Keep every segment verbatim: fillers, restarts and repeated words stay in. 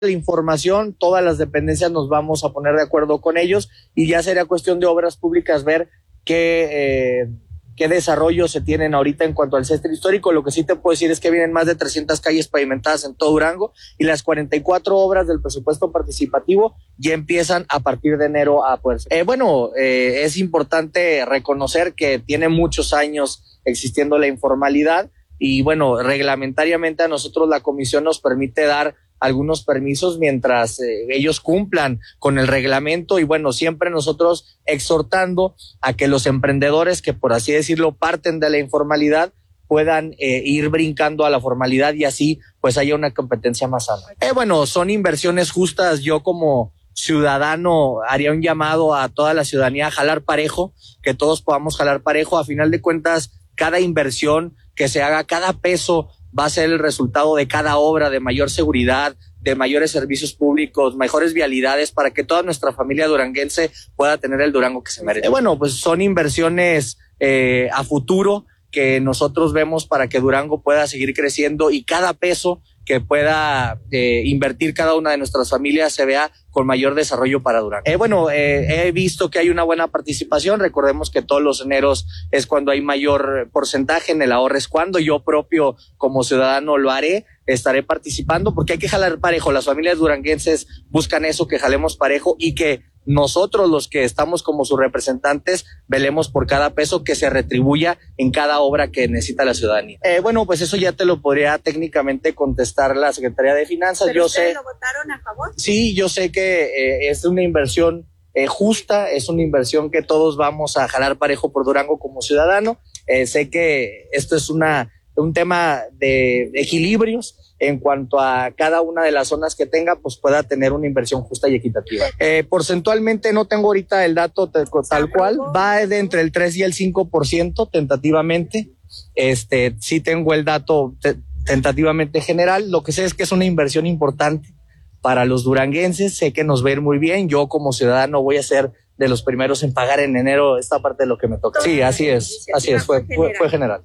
la información, todas las dependencias nos vamos a poner de acuerdo con ellos y ya sería cuestión de obras públicas ver qué, eh, qué desarrollo se tienen ahorita en cuanto al centro histórico. Lo que sí te puedo decir es que vienen más de trescientas calles pavimentadas en todo Durango y las cuarenta y cuatro obras del presupuesto participativo ya empiezan a partir de enero a poderse. Eh, bueno, eh, es importante reconocer que tiene muchos años existiendo la informalidad y bueno, reglamentariamente a nosotros la comisión nos permite dar algunos permisos mientras eh, ellos cumplan con el reglamento y bueno, siempre nosotros exhortando a que los emprendedores que por así decirlo parten de la informalidad puedan eh, ir brincando a la formalidad y así pues haya una competencia más sana. Eh, bueno, son inversiones justas. Yo como ciudadano haría un llamado a toda la ciudadanía a jalar parejo, que todos podamos jalar parejo. A final de cuentas, cada inversión que se haga, cada peso va a ser el resultado de cada obra, de mayor seguridad, de mayores servicios públicos, mejores vialidades para que toda nuestra familia duranguense pueda tener el Durango que se merece. Eh, bueno, pues son inversiones eh, a futuro que nosotros vemos para que Durango pueda seguir creciendo y cada peso que pueda eh, invertir cada una de nuestras familias se vea con mayor desarrollo para Durango. Eh, bueno, eh, he visto que hay una buena participación. Recordemos que todos los eneros es cuando hay mayor porcentaje, en el ahorro es cuando yo propio como ciudadano lo haré, estaré participando porque hay que jalar parejo. Las familias duranguenses buscan eso, que jalemos parejo y que nosotros los que estamos como sus representantes velemos por cada peso que se retribuya en cada obra que necesita la ciudadanía. Eh, bueno, pues eso ya te lo podría técnicamente contestar la Secretaría de Finanzas. ¿Pero yo ustedes sé, lo votaron a favor? Sí, yo sé que eh, es una inversión eh, justa, es una inversión que todos vamos a jalar parejo por Durango como ciudadano. Eh, sé que esto es una un tema de equilibrios en cuanto a cada una de las zonas que tenga, pues pueda tener una inversión justa y equitativa. Eh, porcentualmente no tengo ahorita el dato tal, tal cual, va de entre el tres y el cinco por ciento tentativamente. Este, sí tengo el dato te, tentativamente general. Lo que sé es que es una inversión importante para los duranguenses. Sé que nos va a ir muy bien. Yo como ciudadano voy a ser de los primeros en pagar en enero esta parte de lo que me toca. Sí, así es, así es, fue, fue, fue general.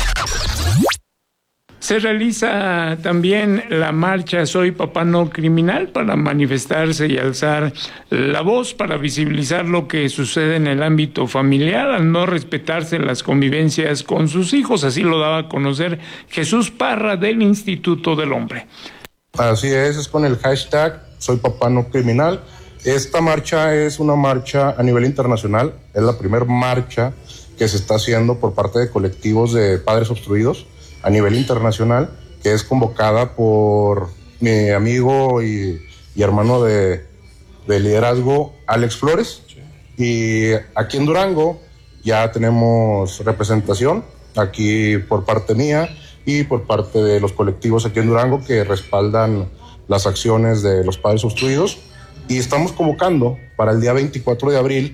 Se realiza también la marcha Soy Papá No Criminal para manifestarse y alzar la voz para visibilizar lo que sucede en el ámbito familiar al no respetarse las convivencias con sus hijos. Así lo daba a conocer Jesús Parra del Instituto del Hombre. Así es, es con el hashtag Soy Papá No Criminal. Esta marcha es una marcha a nivel internacional, es la primera marcha que se está haciendo por parte de colectivos de padres obstruidos a nivel internacional, que es convocada por mi amigo y, y hermano de, de liderazgo, Alex Flores. Sí. Y aquí en Durango ya tenemos representación, aquí por parte mía y por parte de los colectivos aquí en Durango que respaldan las acciones de los padres obstruidos. Y estamos convocando para el día veinticuatro de abril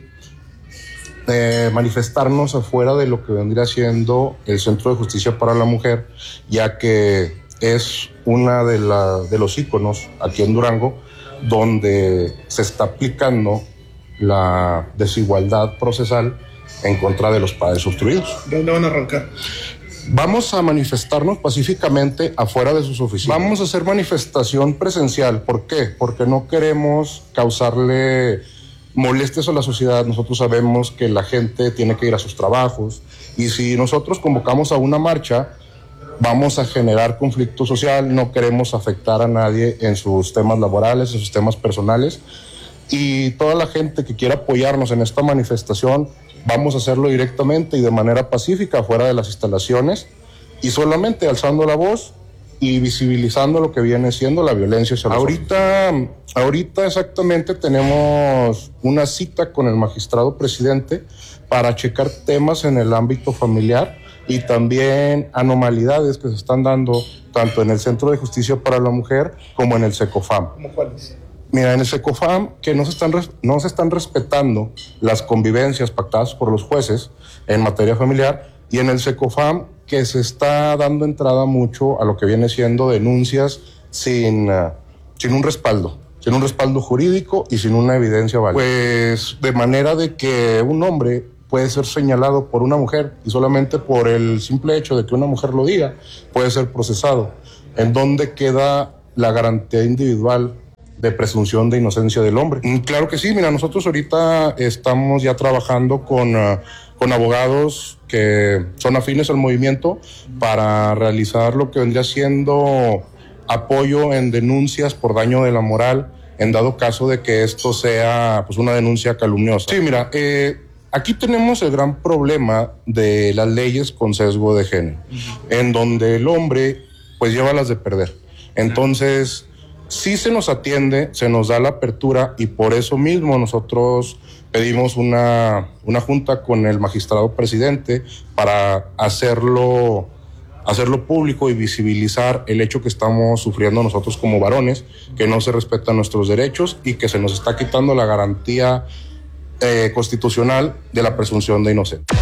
Eh, manifestarnos afuera de lo que vendría siendo el Centro de Justicia para la Mujer, ya que es una de, la, de los íconos aquí en Durango donde se está aplicando la desigualdad procesal en contra de los padres obstruidos. ¿Dónde van a arrancar? Vamos a manifestarnos pacíficamente afuera de sus oficinas. Vamos a hacer manifestación presencial. ¿Por qué? Porque no queremos causarle molestias a la sociedad. Nosotros sabemos que la gente tiene que ir a sus trabajos y si nosotros convocamos a una marcha vamos a generar conflicto social, no queremos afectar a nadie en sus temas laborales, en sus temas personales y toda la gente que quiera apoyarnos en esta manifestación vamos a hacerlo directamente y de manera pacífica fuera de las instalaciones y solamente alzando la voz y visibilizando lo que viene siendo la violencia hacia los ahorita, hombres. Ahorita exactamente tenemos una cita con el magistrado presidente para checar temas en el ámbito familiar y también anomalidades que se están dando tanto en el Centro de Justicia para la Mujer como en el SECOFAM. ¿Cómo cuáles? Mira, en el SECOFAM que no se están no se están respetando las convivencias pactadas por los jueces en materia familiar y en el SECOFAM que se está dando entrada mucho a lo que viene siendo denuncias sin, uh, sin un respaldo, sin un respaldo jurídico y sin una evidencia válida. Pues de manera de que un hombre puede ser señalado por una mujer y solamente por el simple hecho de que una mujer lo diga puede ser procesado. ¿En dónde queda la garantía individual de presunción de inocencia del hombre. Claro que sí, mira, nosotros ahorita estamos ya trabajando con, uh, con abogados que son afines al movimiento para realizar lo que vendría siendo apoyo en denuncias por daño de la moral en dado caso de que esto sea pues una denuncia calumniosa. Sí, mira, eh, aquí tenemos el gran problema de las leyes con sesgo de género, uh-huh. en donde el hombre pues lleva las de perder. Entonces, sí se nos atiende, se nos da la apertura y por eso mismo nosotros pedimos una, una junta con el magistrado presidente para hacerlo, hacerlo público y visibilizar el hecho que estamos sufriendo nosotros como varones, que no se respetan nuestros derechos y que se nos está quitando la garantía eh, constitucional de la presunción de inocencia.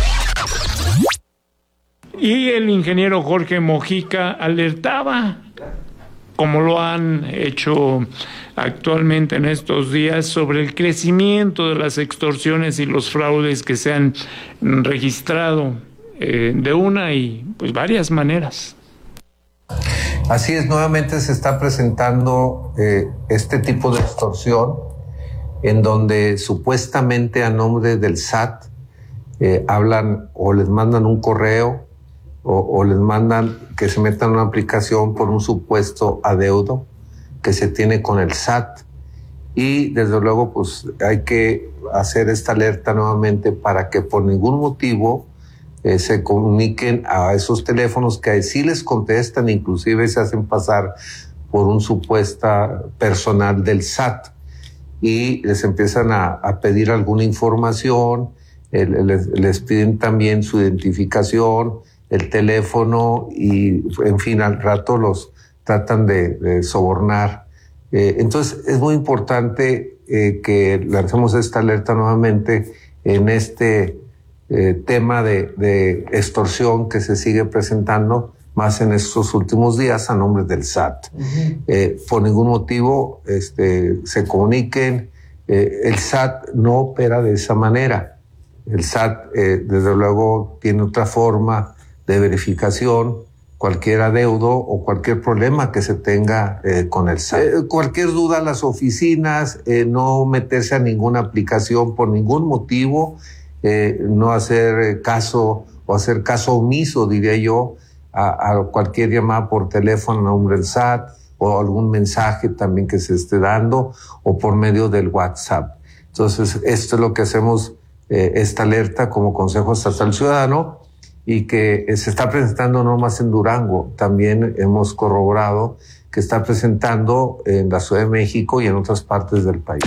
Y el ingeniero Jorge Mojica alertaba, como lo han hecho actualmente en estos días, sobre el crecimiento de las extorsiones y los fraudes que se han registrado eh, de una y pues varias maneras. Así es, nuevamente se está presentando eh, este tipo de extorsión en donde supuestamente a nombre del S A T eh, hablan o les mandan un correo o, o les mandan que se metan una aplicación por un supuesto adeudo que se tiene con el S A T. Y desde luego pues hay que hacer esta alerta nuevamente para que por ningún motivo eh, se comuniquen a esos teléfonos que sí les contestan, inclusive se hacen pasar por un supuesta personal del S A T y les empiezan a, a pedir alguna información, eh, les, les piden también su identificación, el teléfono y, en fin, al rato los tratan de, de sobornar. Eh, entonces, es muy importante eh, que lancemos esta alerta nuevamente en este eh, tema de, de extorsión que se sigue presentando más en estos últimos días a nombre del S A T. Uh-huh. Eh, por ningún motivo este, se comuniquen. Eh, el S A T no opera de esa manera. El S A T, eh, desde luego, tiene otra forma de verificación, cualquier adeudo o cualquier problema que se tenga eh, con el S A T. Eh, cualquier duda a las oficinas, eh, no meterse a ninguna aplicación por ningún motivo, eh, no hacer caso o hacer caso omiso, diría yo, a, a cualquier llamada por teléfono a nombre del S A T o algún mensaje también que se esté dando o por medio del WhatsApp. Entonces, esto es lo que hacemos, eh, esta alerta como Consejo Estatal Ciudadano, y que se está presentando no más en Durango, también hemos corroborado que está presentando en la Ciudad de México y en otras partes del país.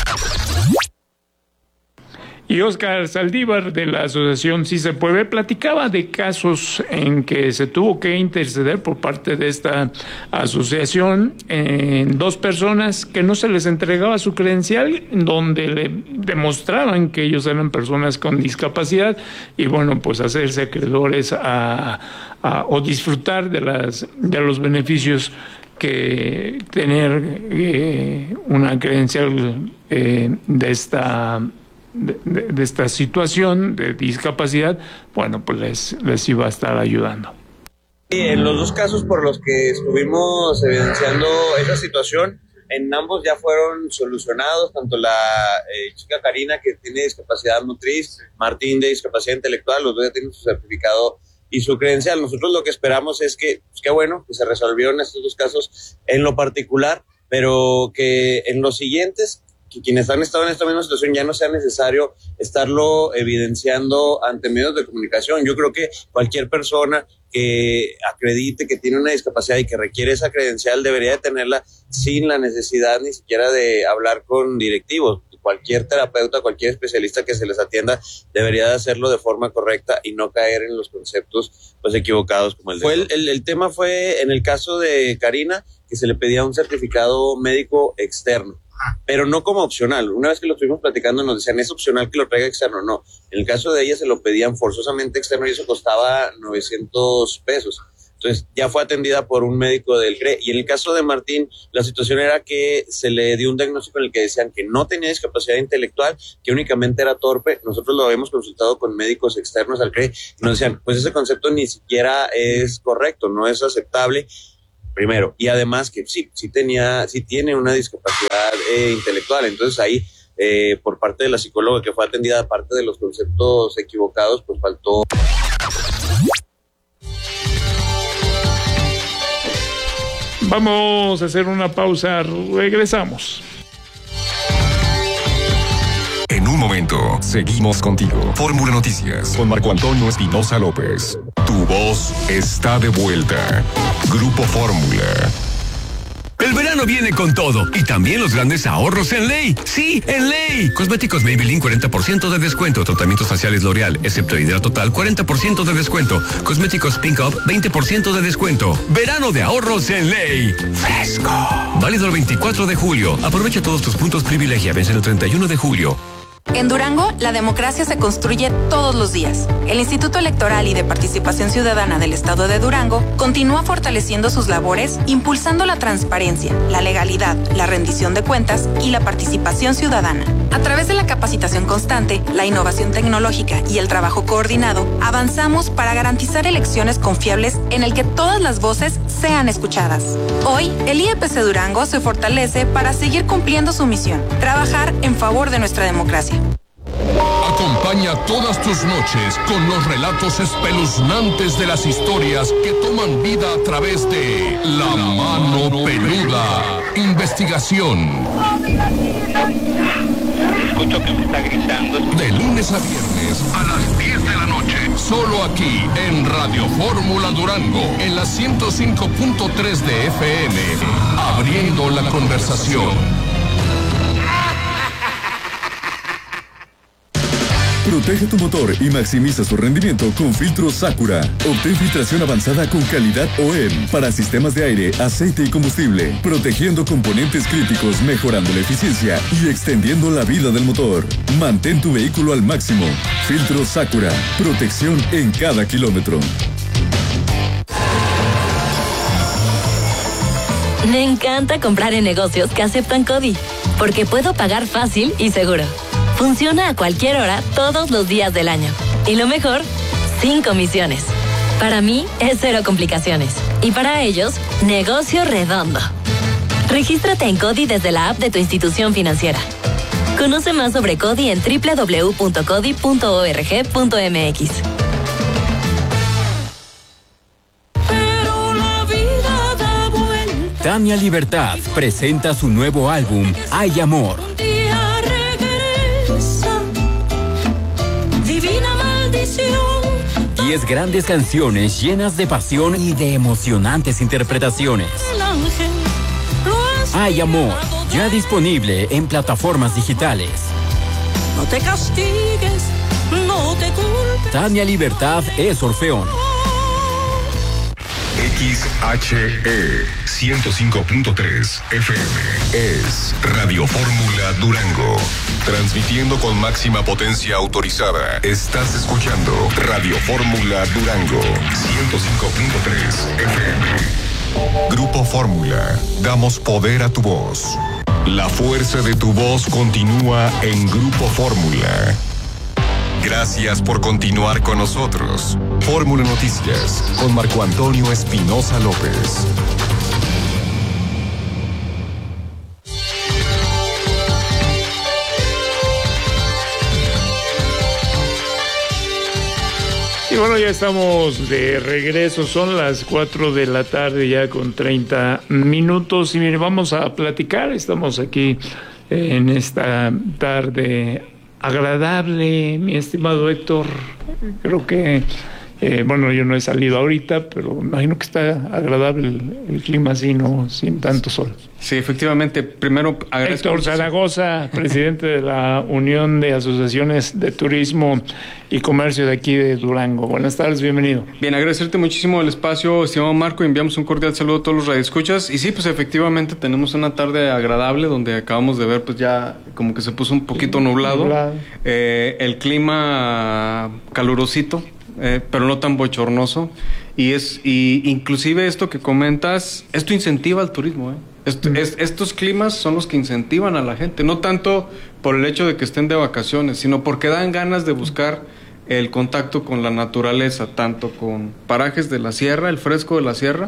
Y Óscar Saldívar, de la asociación Sí Se Puede, platicaba de casos en que se tuvo que interceder por parte de esta asociación en dos personas que no se les entregaba su credencial, donde le demostraban que ellos eran personas con discapacidad y bueno, pues hacerse acreedores a, a o disfrutar de las de los beneficios que tener eh, una credencial eh, de esta De, de, de esta situación de discapacidad, bueno, pues les, les iba a estar ayudando. En los dos casos por los que estuvimos evidenciando esa situación, en ambos ya fueron solucionados, tanto la eh, chica Karina, que tiene discapacidad motriz, Martín, de discapacidad intelectual, los dos ya tienen su certificado y su credencial. Nosotros lo que esperamos es que, pues qué bueno, que se resolvieron estos dos casos en lo particular, pero que en los siguientes, que quienes han estado en esta misma situación ya no sea necesario estarlo evidenciando ante medios de comunicación. Yo creo que cualquier persona que acredite que tiene una discapacidad y que requiere esa credencial debería de tenerla sin la necesidad ni siquiera de hablar con directivos. Cualquier terapeuta, cualquier especialista que se les atienda debería de hacerlo de forma correcta y no caer en los conceptos pues equivocados como el de... Fue el, el, el tema fue en el caso de Karina, que se le pedía un certificado médico externo, pero no como opcional. Una vez que lo estuvimos platicando nos decían, es opcional que lo traiga externo. No, en el caso de ella se lo pedían forzosamente externo y eso costaba novecientos pesos. Entonces ya fue atendida por un médico del C R E. Y en el caso de Martín, la situación era que se le dio un diagnóstico en el que decían que no tenía discapacidad intelectual, que únicamente era torpe. Nosotros lo habíamos consultado con médicos externos al C R E y nos decían, pues ese concepto ni siquiera es correcto, no es aceptable. primero. Y además que sí, sí tenía, sí tiene una discapacidad eh, intelectual. Entonces ahí, eh, por parte de la psicóloga que fue atendida, aparte de los conceptos equivocados, pues faltó. Vamos a hacer una pausa, regresamos. En un momento, seguimos contigo. Fórmula Noticias con Marco Antonio Espinosa López. Tu voz está de vuelta. Grupo Fórmula. El verano viene con todo y también los grandes ahorros en Ley. Sí, en Ley. Cosméticos Maybelline cuarenta por ciento de descuento. Tratamientos faciales L'Oreal, excepto Hidra Total, cuarenta por ciento de descuento. Cosméticos Pink Up, veinte por ciento de descuento. Verano de ahorros en Ley. Fresco. Válido el veinticuatro de julio. Aprovecha todos tus puntos privilegia. Vence el treinta y uno de julio. En Durango, la democracia se construye todos los días. El Instituto Electoral y de Participación Ciudadana del Estado de Durango continúa fortaleciendo sus labores, impulsando la transparencia, la legalidad, la rendición de cuentas y la participación ciudadana. A través de la capacitación constante, la innovación tecnológica y el trabajo coordinado, avanzamos para garantizar elecciones confiables en el que todas las voces sean escuchadas. Hoy, el I E P C Durango se fortalece para seguir cumpliendo su misión, trabajar en favor de nuestra democracia. Acompaña todas tus noches con los relatos espeluznantes de las historias que toman vida a través de La Mano Peluda. Investigación. Escucho que me está gritando. De lunes a viernes a las diez de la noche. Solo aquí en Radio Fórmula Durango, en la ciento cinco punto tres de F M. Abriendo la conversación. Protege tu motor y maximiza su rendimiento con filtros Sakura. Obtén filtración avanzada con calidad O E M para sistemas de aire, aceite y combustible, protegiendo componentes críticos, mejorando la eficiencia y extendiendo la vida del motor. Mantén tu vehículo al máximo. Filtros Sakura. Protección en cada kilómetro. Me encanta comprar en negocios que aceptan CODI, porque puedo pagar fácil y seguro. Funciona a cualquier hora, todos los días del año. Y lo mejor, sin comisiones. Para mí, es cero complicaciones. Y para ellos, negocio redondo. Regístrate en CODI desde la app de tu institución financiera. Conoce más sobre CODI en doble u doble u doble u punto codi punto org punto m x. Tania Libertad presenta su nuevo álbum, Hay Amor. Diez grandes canciones llenas de pasión y de emocionantes interpretaciones. Hay Amor, ya disponible en plataformas digitales. No te castigues, no te culpes. Tania Libertad es Orfeón. X H E ciento cinco punto tres F M es Radio Fórmula Durango. Transmitiendo con máxima potencia autorizada. Estás escuchando Radio Fórmula Durango ciento cinco punto tres F M. Grupo Fórmula. Damos poder a tu voz. La fuerza de tu voz continúa en Grupo Fórmula. Gracias por continuar con nosotros. Fórmula Noticias con Marco Antonio Espinosa López. Y bueno, ya estamos de regreso, son las cuatro de la tarde ya con treinta minutos y mire, vamos a platicar, estamos aquí en esta tarde agradable, mi estimado Héctor, creo que, eh, bueno, yo no he salido ahorita, pero me imagino que está agradable el, el clima así, ¿no? Sin tanto sol. Sí, efectivamente, primero agradezco... Héctor Zaragoza, presidente de la Unión de Asociaciones de Turismo y Comercio de aquí de Durango. Buenas tardes, bienvenido. Bien, agradecerte muchísimo el espacio, estimado Marco, enviamos un cordial saludo a todos los radioescuchas. Y sí, pues efectivamente tenemos una tarde agradable donde acabamos de ver, pues ya como que se puso un poquito nublado. nublado. Eh, el clima calurosito, eh, pero no tan bochornoso. Y es y inclusive esto que comentas, esto incentiva al turismo, ¿eh? Esto, es, estos climas son los que incentivan a la gente, no tanto por el hecho de que estén de vacaciones, sino porque dan ganas de buscar el contacto con la naturaleza, tanto con parajes de la sierra, el fresco de la sierra,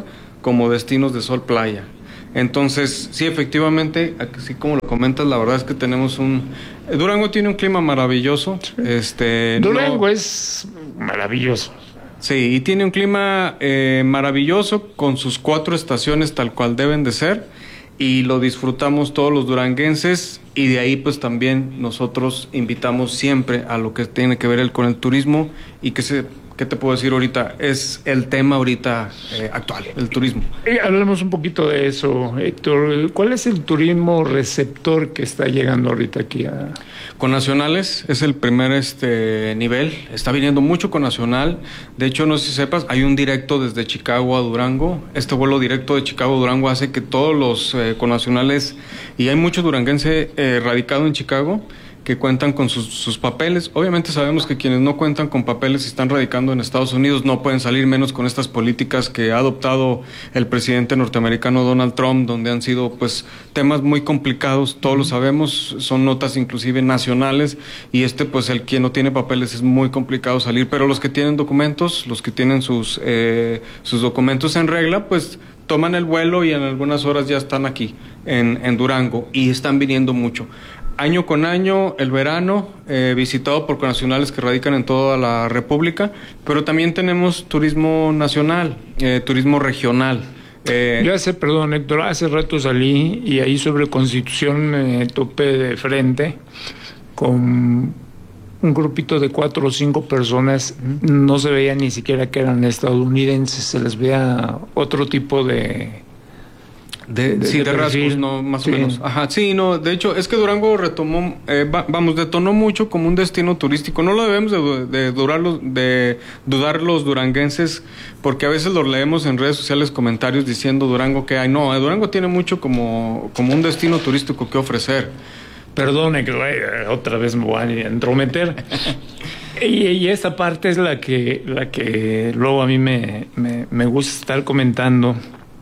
como destinos de sol playa. Entonces, sí, efectivamente, así como lo comentas, la verdad es que tenemos un... Durango tiene un clima maravilloso. Sí. Este, Durango no... es maravilloso. Sí, y tiene un clima eh, maravilloso con sus cuatro estaciones tal cual deben de ser, y lo disfrutamos todos los duranguenses, y de ahí pues también nosotros invitamos siempre a lo que tiene que ver el, con el turismo, y que se... ¿Qué te puedo decir ahorita? Es el tema ahorita eh, actual, el turismo. Eh, hablemos un poquito de eso, Héctor. ¿Cuál es el turismo receptor que está llegando ahorita aquí a...? Con nacionales es el primer este nivel. Está viniendo mucho con nacional. De hecho, no sé si sepas, hay un directo desde Chicago a Durango. Este vuelo directo de Chicago a Durango hace que todos los eh, connacionales, y hay mucho duranguense eh, radicado en Chicago, que cuentan con sus, sus papeles. Obviamente sabemos que quienes no cuentan con papeles y están radicando en Estados Unidos no pueden salir, menos con estas políticas que ha adoptado el presidente norteamericano Donald Trump, donde han sido pues temas muy complicados, todos lo sabemos, son notas inclusive nacionales, y este pues el quien no tiene papeles es muy complicado salir, pero los que tienen documentos, los que tienen sus, eh, sus documentos en regla, pues toman el vuelo y en algunas horas ya están aquí en, en Durango, y están viniendo mucho. Año con año, el verano, eh, visitado por connacionales que radican en toda la República, pero también tenemos turismo nacional, eh, turismo regional. Eh, Yo hace, perdón, Héctor, hace rato salí y ahí sobre Constitución me topé de frente con un grupito de cuatro o cinco personas. No se veía ni siquiera que eran estadounidenses, se les veía otro tipo de... De, de, sí, de, de rasgos, no, más sí. o menos. Ajá, sí, no, de hecho, es que Durango retomó, eh, va, vamos, detonó mucho como un destino turístico. No lo debemos de, de, durar los, de dudar los duranguenses, porque a veces lo leemos en redes sociales, comentarios diciendo Durango que hay. No, Durango tiene mucho como, como un destino turístico que ofrecer. Perdone que otra vez me voy a entrometer. Y, y esta parte es la que, la que luego a mí me, me, me gusta estar comentando.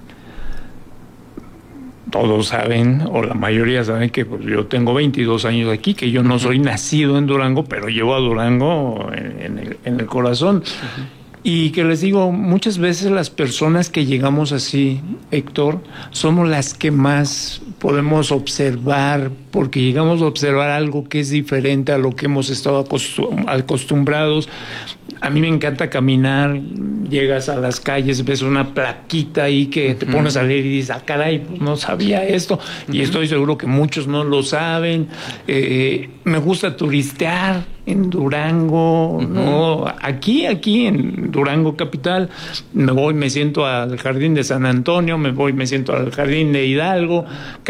Todos saben, o la mayoría saben, que pues, yo tengo veintidós años aquí, que yo no soy nacido en Durango, pero llevo a Durango en, en, el, en el corazón. Uh-huh. Y que les digo, muchas veces las personas que llegamos así, Héctor, somos las que más podemos observar, porque llegamos a observar algo que es diferente a lo que hemos estado acostum- acostumbrados. A mí me encanta caminar, llegas a las calles, ves una plaquita ahí que te uh-huh. pones a leer y dices, ah, caray, pues no sabía esto, uh-huh. y estoy seguro que muchos no lo saben. Eh, me gusta turistear en Durango, uh-huh. ¿no? Aquí, aquí en Durango capital, me voy, me siento al Jardín de San Antonio, me voy, me siento al Jardín de Hidalgo,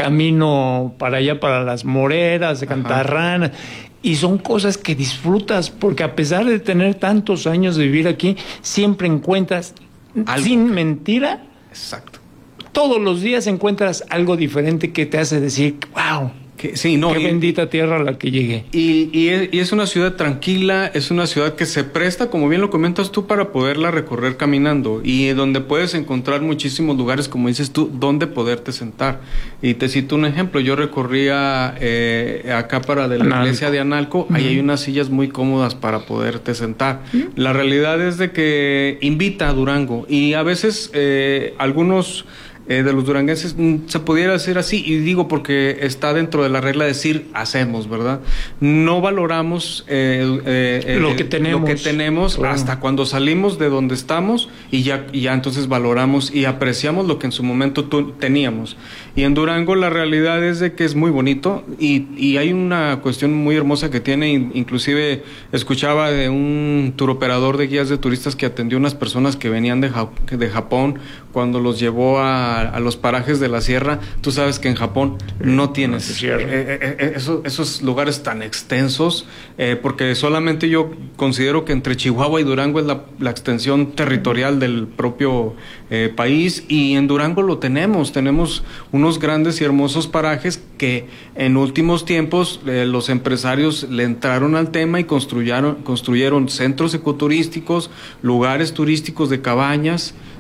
camino para allá, para las Moreras, de Cantarrana. Uh-huh. Y son cosas que disfrutas, porque a pesar de tener tantos años de vivir aquí, siempre encuentras, algo. Sin mentira, exacto, todos los días encuentras algo diferente que te hace decir, wow, que, sí, no, qué y, bendita tierra a la que llegué. Y, y, es, y es una ciudad tranquila, es una ciudad que se presta, como bien lo comentas tú, para poderla recorrer caminando, y donde puedes encontrar muchísimos lugares, como dices tú, donde poderte sentar. Y te cito un ejemplo, yo recorría eh, acá para de la Analco. Iglesia de Analco, uh-huh. ahí hay unas sillas muy cómodas para poderte sentar. Uh-huh. La realidad es de que invita a Durango, y a veces eh, algunos... Eh, de los duranguenses se pudiera hacer así, y digo porque está dentro de la regla decir hacemos, ¿verdad? No valoramos eh, eh, lo que tenemos, lo que tenemos claro. hasta cuando salimos de donde estamos, y ya, y ya entonces valoramos y apreciamos lo que en su momento tu, teníamos. Y en Durango la realidad es de que es muy bonito, y, y hay una cuestión muy hermosa que tiene, inclusive escuchaba de un turoperador de guías de turistas que atendió unas personas que venían de, de Japón, cuando los llevó a a los parajes de la sierra. Tú sabes que en Japón no tienes eh, eh, eh, eso, esos lugares tan extensos, eh, porque solamente yo considero que entre Chihuahua y Durango es la, la extensión territorial del propio eh, país, y en Durango lo tenemos, tenemos unos grandes y hermosos parajes que en últimos tiempos eh, los empresarios le entraron al tema y construyeron, construyeron centros ecoturísticos, lugares turísticos de cabañas,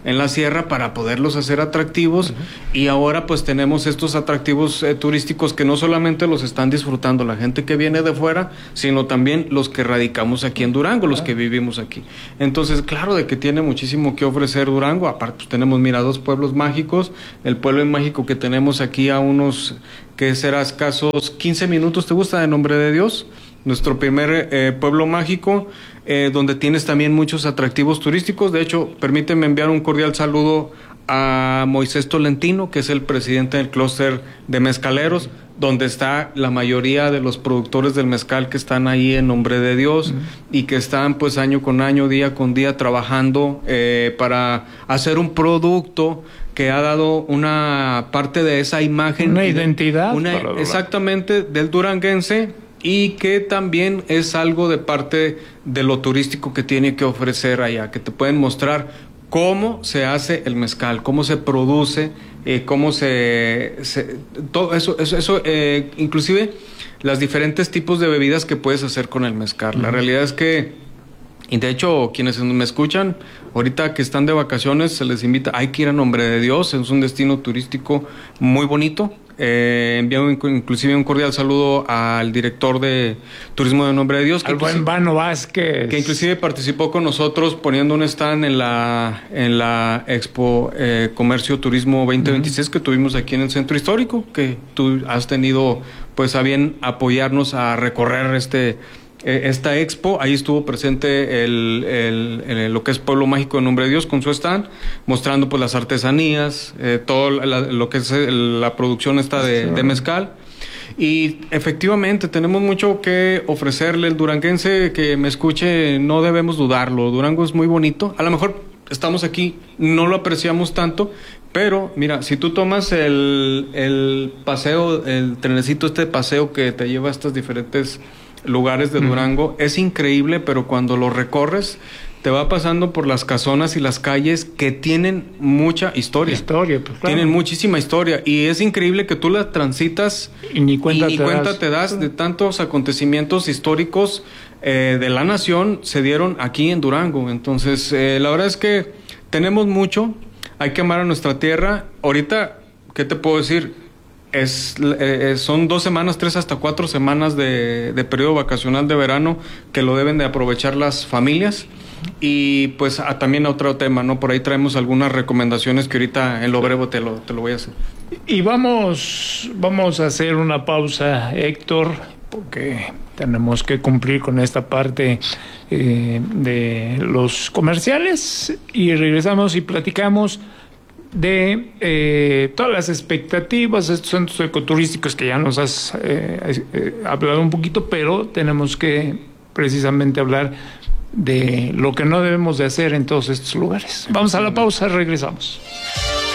en la sierra para poderlos hacer atractivos, uh-huh. y ahora pues tenemos estos atractivos eh, turísticos que no solamente los están disfrutando la gente que viene de fuera, sino también los que radicamos aquí en Durango, los que vivimos aquí. Entonces, claro de que tiene muchísimo que ofrecer Durango. Aparte pues, tenemos, mira, dos pueblos mágicos, el pueblo mágico que tenemos aquí a unos, que será escasos quince minutos, ¿te gusta? De Nombre de Dios, nuestro primer eh, pueblo mágico, eh, donde tienes también muchos atractivos turísticos. De hecho, permíteme enviar un cordial saludo a Moisés Tolentino, que es el presidente del clúster de mezcaleros, donde está la mayoría de los productores del mezcal que están ahí en Nombre de Dios, uh-huh. y que están pues año con año, día con día trabajando eh, para hacer un producto que ha dado una parte de esa imagen, una identidad, una, exactamente, del duranguense, y que también es algo de parte de lo turístico que tiene que ofrecer allá, que te pueden mostrar cómo se hace el mezcal, cómo se produce, eh, cómo se, se todo eso, eso, eso eh, inclusive los diferentes tipos de bebidas que puedes hacer con el mezcal. Uh-huh. La realidad es que, y de hecho quienes me escuchan ahorita que están de vacaciones, se les invita, hay que ir a Nombre de Dios, es un destino turístico muy bonito. Eh, envío inclusive un cordial saludo al director de turismo de Nombre de Dios, que al buen Vano Vázquez, que inclusive participó con nosotros poniendo un stand en la en la Expo eh, Comercio Turismo veinte veintiséis, uh-huh. que tuvimos aquí en el Centro Histórico, que tú has tenido pues a bien apoyarnos a recorrer este esta expo. Ahí estuvo presente el, el, el, lo que es Pueblo Mágico de Nombre de Dios con su stand, mostrando pues las artesanías, eh, todo la, lo que es la producción esta de, de mezcal. Y efectivamente tenemos mucho que ofrecerle. El duranguense que me escuche, no debemos dudarlo. Durango es muy bonito. A lo mejor estamos aquí, no lo apreciamos tanto, pero mira, si tú tomas el, el paseo, el trenecito, este paseo que te lleva a estas diferentes lugares de Durango, mm. es increíble, pero cuando lo recorres te va pasando por las casonas y las calles que tienen mucha historia. Historia, pues claro. Tienen muchísima historia y es increíble que tú la transitas y ni cuenta, y ni te, cuenta das. te das de tantos acontecimientos históricos eh, de la nación se dieron aquí en Durango. Entonces, eh, la verdad es que tenemos mucho, hay que amar a nuestra tierra. Ahorita, ¿qué te puedo decir? Es, eh, son dos semanas, tres hasta cuatro semanas de, de periodo vacacional de verano que lo deben de aprovechar las familias. Y pues a, también a otro tema, ¿no? Por ahí traemos algunas recomendaciones que ahorita en lo breve te lo, te lo voy a hacer. Y vamos, vamos a hacer una pausa, Héctor, porque tenemos que cumplir con esta parte eh, de los comerciales y regresamos y platicamos de eh, todas las expectativas, estos centros ecoturísticos que ya nos has eh, eh, hablado un poquito, pero tenemos que precisamente hablar de lo que no debemos de hacer en todos estos lugares. Vamos a la pausa, regresamos.